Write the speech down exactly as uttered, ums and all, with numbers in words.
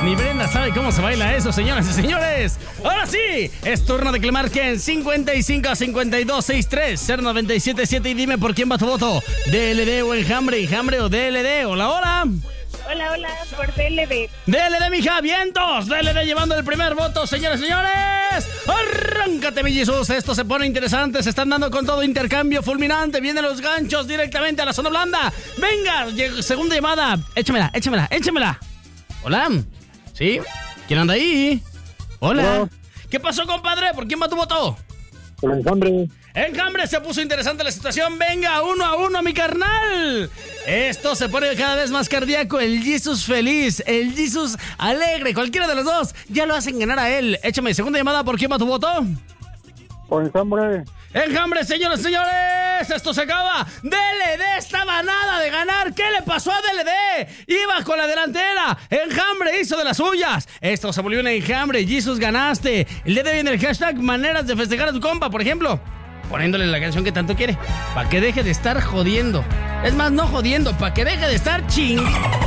Ni Brenda sabe cómo se baila eso, señoras y señores. Ahora sí, es turno de que le marquen cincuenta y cinco, cincuenta y dos, sesenta y tres, cero noventa y siete siete y dime por quién va tu voto. ¿D L D o Enjambre? ¿Enjambre o D L D? Hola, hola. Hola, hola, por D L D. D L D, mija, vientos. D L D llevando el primer voto, señores y señores. Arráncate, mi Jesús. Esto se pone interesante. Se están dando con todo intercambio fulminante. Vienen los ganchos directamente a la zona blanda. Venga, lleg- segunda llamada. Échamela, échamela, échamela. Hola. ¿Sí? ¿Quién anda ahí? Hola. Hola. ¿Qué pasó, compadre? ¿Por quién va tu voto? Por Enjambre. Enjambre, se puso interesante la situación. Venga, uno a uno, mi carnal. Esto se pone cada vez más cardíaco. El Jesus feliz, el Jesus alegre. Cualquiera de los dos ya lo hacen ganar a él. Échame segunda llamada. ¿Por quién va tu voto? Por Enjambre. Enjambre, señores, señores. Esto se acaba. D L D estaba a nada de ganar. ¿Qué le pasó a D L D? Iba con la delantera. Enjambre hizo de las suyas. Esto se volvió un enjambre. Jesus, ganaste. El día de hoy en el hashtag maneras de festejar a tu compa, por ejemplo, poniéndole la canción que tanto quiere, para que deje de estar jodiendo. Es más, no jodiendo, para que deje de estar ching...